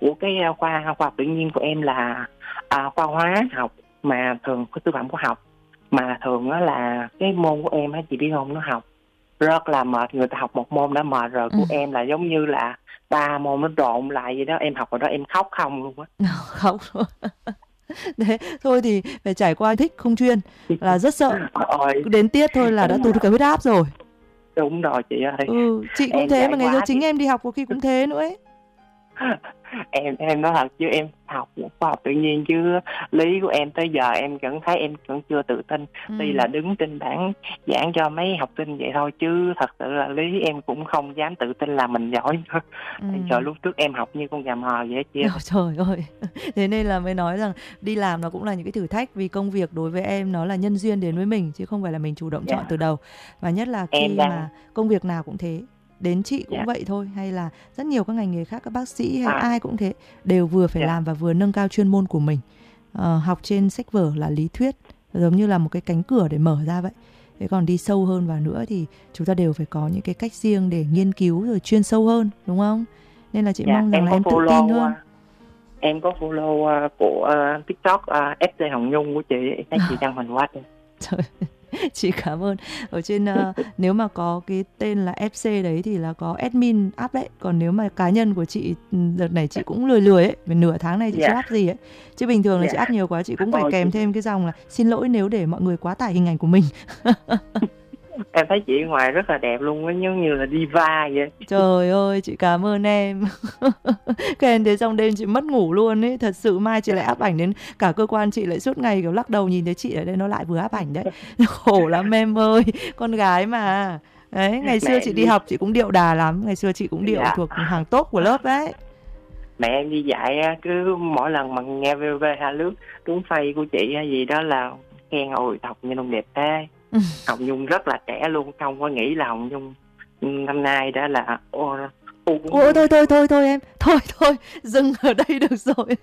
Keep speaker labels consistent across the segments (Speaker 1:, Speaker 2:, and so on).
Speaker 1: của cái khoa học tự nhiên của em là khoa hóa học, mà thường có sư phạm khoa học, mà thường đó là cái môn của em á, chị biết không, nó học rất là mệt. Người ta học một môn đã mệt rồi, của em là giống như là 3 môn nó trộn lại vậy đó. Em học rồi đó em khóc không luôn á.
Speaker 2: Khóc luôn. Thế thôi thì phải trải qua thích không chuyên là rất sợ.
Speaker 1: Ôi
Speaker 2: Cứ đến tiết thôi là đã
Speaker 1: em
Speaker 2: tụt cả huyết áp rồi.
Speaker 1: đúng rồi chị ơi.
Speaker 2: Chị cũng
Speaker 1: Em
Speaker 2: thế
Speaker 1: trải
Speaker 2: mà ngày xưa
Speaker 1: quá
Speaker 2: chính em đi học có khi cũng thế nữa ấy.
Speaker 1: em nói thật chứ em học khoa học tự nhiên chứ lý của em tới giờ em vẫn thấy em vẫn chưa tự tin. Tuy là đứng trên bảng giảng cho mấy học sinh vậy thôi, chứ thật sự là lý em cũng không dám tự tin là mình giỏi nữa. Tại trời, lúc trước em học như con gà mò vậy chị ơi.
Speaker 2: Trời ơi. Thế nên là mới nói rằng đi làm nó cũng là những cái thử thách, vì công việc đối với em nó là nhân duyên đến với mình chứ không phải là mình chủ động chọn
Speaker 1: Dạ
Speaker 2: từ đầu. Và nhất là
Speaker 1: em
Speaker 2: khi
Speaker 1: đang
Speaker 2: mà công việc nào cũng thế, đến chị cũng
Speaker 1: dạ
Speaker 2: vậy thôi, hay là rất nhiều các ngành nghề khác, các bác sĩ hay
Speaker 1: à
Speaker 2: ai cũng thế, đều vừa phải
Speaker 1: dạ
Speaker 2: làm và vừa nâng cao chuyên môn của mình. Học trên sách vở là lý thuyết, giống như là một cái cánh cửa để mở ra vậy. Thế còn đi sâu hơn vào nữa thì chúng ta đều phải có những cái cách riêng để nghiên cứu rồi chuyên sâu hơn, đúng không? Nên là chị
Speaker 1: dạ
Speaker 2: mong rằng
Speaker 1: em
Speaker 2: là
Speaker 1: có
Speaker 2: em tự tin
Speaker 1: follow
Speaker 2: hơn.
Speaker 1: em có follow của TikTok FC Hồng Nhung của chị. Em thấy chị đăng hình quá trời.
Speaker 2: Trời, chị cảm ơn. Ở trên nếu mà có cái tên là FC đấy thì là có admin up đấy. Còn nếu mà cá nhân của chị đợt này chị cũng lười lười ấy, vì nửa tháng này chị chưa
Speaker 1: Dạ
Speaker 2: up gì ấy. Chứ bình thường là chị
Speaker 1: dạ
Speaker 2: up nhiều quá chị cũng phải
Speaker 1: ôi chị,
Speaker 2: kèm thêm cái dòng là xin lỗi nếu để mọi người quá tải hình ảnh của mình.
Speaker 1: em thấy chị ở ngoài rất là đẹp luôn á, giống như là diva vậy.
Speaker 2: Trời ơi, chị cảm ơn em. Kèm thế xong đêm chị mất ngủ luôn ấy. Thật sự mai chị lại áp ảnh đến cả cơ quan chị lại suốt ngày kiểu lắc đầu nhìn thấy chị ở đây nó lại vừa áp ảnh đấy. Khổ lắm em ơi, con gái mà. Đấy, ngày
Speaker 1: Mẹ
Speaker 2: xưa chị
Speaker 1: em
Speaker 2: đi
Speaker 1: đi
Speaker 2: học chị cũng điệu đà lắm. Ngày xưa chị cũng điệu
Speaker 1: dạ
Speaker 2: thuộc hàng top của lớp đấy.
Speaker 1: mẹ em đi dạy á, cứ mỗi lần mà nghe VV Hà lướt đúng phay của chị hay gì đó là khen ôi học như Nhung đẹp thế. Hồng Nhung rất là trẻ luôn, không có nghĩ là Hồng Nhung năm nay đã là
Speaker 2: Ôi thôi em. Thôi, dừng ở đây được rồi.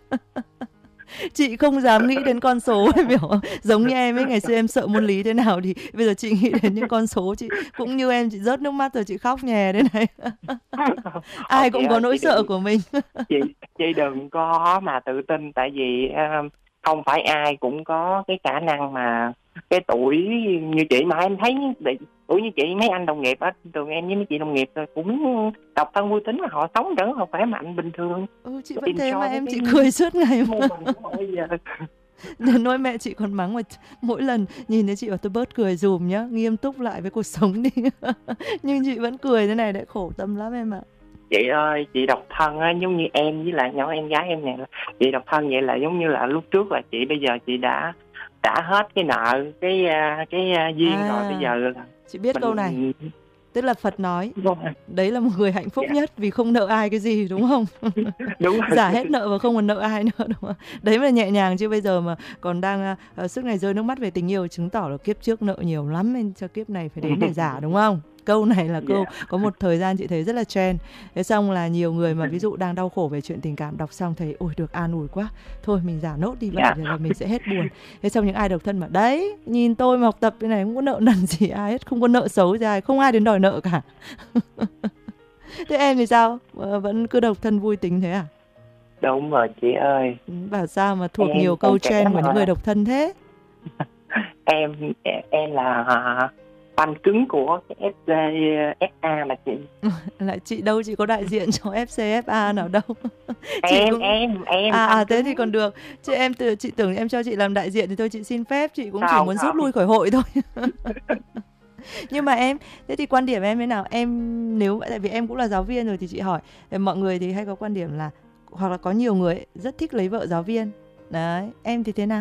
Speaker 2: Chị không dám nghĩ đến con số em hiểu không? Giống như em ấy, ngày xưa em sợ môn lý thế nào thì bây giờ chị nghĩ đến những con số, chị cũng như em, chị rớt nước mắt rồi, chị khóc nhè đây này.
Speaker 1: Thôi
Speaker 2: Ai
Speaker 1: chị
Speaker 2: cũng có
Speaker 1: ơi,
Speaker 2: nỗi
Speaker 1: chị
Speaker 2: sợ
Speaker 1: đừng
Speaker 2: của mình.
Speaker 1: chị chị đừng có mà tự tin, tại vì không phải ai cũng có cái khả năng mà cái tuổi như chị. Mà em thấy tuổi như chị, mấy anh đồng nghiệp á, thường em với mấy chị đồng nghiệp rồi cũng độc thân vui tính mà họ sống vẫn là khỏe mạnh bình thường,
Speaker 2: Chị vẫn thế mà
Speaker 1: enjoy với
Speaker 2: em,
Speaker 1: cái
Speaker 2: chị cười suốt ngày
Speaker 1: mô
Speaker 2: mà.
Speaker 1: hình của họ bây giờ.
Speaker 2: Đến nỗi mẹ chị còn mắng mà mỗi lần nhìn thấy chị bảo tôi bớt cười dùm nhá, nghiêm túc lại với cuộc sống đi. Nhưng chị vẫn cười thế này, lại khổ tâm lắm em ạ.
Speaker 1: Chị ơi, chị độc thân á, giống như em với lại nhỏ em gái em nè, chị độc thân vậy là giống như là lúc trước là chị, bây giờ chị đã trả hết cái nợ cái duyên rồi, bây
Speaker 2: À,
Speaker 1: giờ là
Speaker 2: chị biết câu này,
Speaker 1: mình
Speaker 2: tức là Phật nói đấy là một người hạnh phúc nhất vì không nợ ai cái gì, đúng không?
Speaker 1: đúng
Speaker 2: Giả
Speaker 1: rồi.
Speaker 2: hết nợ và không còn nợ ai nữa, đúng không? Đấy mà nhẹ nhàng, chứ bây giờ mà còn đang suốt ngày rơi nước mắt về tình yêu, chứng tỏ là kiếp trước nợ nhiều lắm nên cho kiếp này phải đến để giả, đúng không? Câu này là câu
Speaker 1: Dạ.
Speaker 2: có một thời gian chị thấy rất là trend. Thế xong là nhiều người mà ví dụ đang đau khổ về chuyện tình cảm, đọc xong thấy ôi được an ủi quá, thôi mình giả nốt đi vậy
Speaker 1: Dạ.
Speaker 2: rồi là mình sẽ hết buồn. Thế xong những ai độc thân mà đấy, nhìn tôi mà học tập cái này không có nợ nần gì ai hết, không có nợ xấu gì ai, không ai đến đòi nợ cả. Thế em thì sao? Vẫn cứ độc thân vui tính thế à?
Speaker 1: Đúng rồi chị ơi.
Speaker 2: Bảo sao mà thuộc
Speaker 1: Em
Speaker 2: nhiều
Speaker 1: còn
Speaker 2: câu
Speaker 1: trẻ
Speaker 2: trend của những người
Speaker 1: mà.
Speaker 2: độc thân thế?
Speaker 1: Em là fan cứng của cái FCFA mà chị.
Speaker 2: Lại chị đâu, chị có đại diện cho FCFA nào đâu. Chị
Speaker 1: em
Speaker 2: cũng
Speaker 1: em em fan
Speaker 2: thế thì
Speaker 1: cứng.
Speaker 2: còn được. Chứ chị tưởng em cho chị làm đại diện thì thôi chị xin phép, chị cũng chỉ
Speaker 1: Không
Speaker 2: muốn rút
Speaker 1: không.
Speaker 2: lui khỏi hội thôi. Nhưng mà em, thế thì quan điểm em thế nào? Em nếu tại vì em cũng là giáo viên rồi thì chị hỏi, mọi người thì hay có quan điểm là hoặc là có nhiều người ấy, rất thích lấy vợ giáo viên. Đấy, em thì thế nào?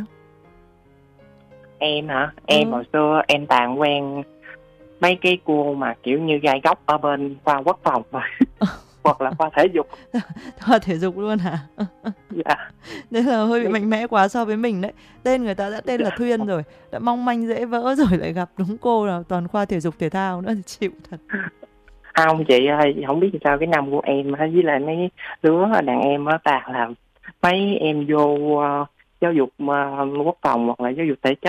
Speaker 1: Em hả? Em
Speaker 2: Ừ.
Speaker 1: hồi xưa em toàn quen mấy cái cô mà kiểu như gai góc ở bên khoa quốc phòng mà hoặc là khoa thể dục.
Speaker 2: Thoa thể dục luôn hả?
Speaker 1: Dạ.
Speaker 2: Thế là hơi bị
Speaker 1: Mấy-
Speaker 2: mạnh mẽ quá so với mình đấy. Tên người ta đã tên là Thuyên rồi, đã mong manh dễ vỡ rồi lại gặp đúng cô nào toàn khoa thể dục thể thao nữa thì chịu thật.
Speaker 1: Không chị ơi, không biết sao cái năm của em á, với lại mấy đứa đàn em á, toàn là mấy em vô giáo dục quốc phòng hoặc là giáo dục thể chất